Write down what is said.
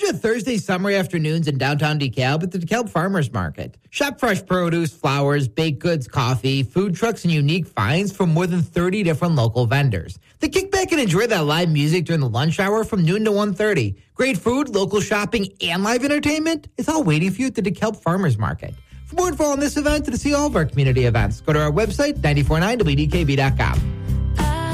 enjoy Thursday summer afternoons in downtown DeKalb at the DeKalb Farmers Market. Shop fresh produce, flowers, baked goods, coffee, food trucks, and unique finds from more than 30 different local vendors. Then kick back and enjoy that live music during the lunch hour from noon to 1:30. Great food, local shopping, and live entertainment is all waiting for you at the DeKalb Farmers Market. For more info on this event and to see all of our community events, go to our website, 949wdkb.com.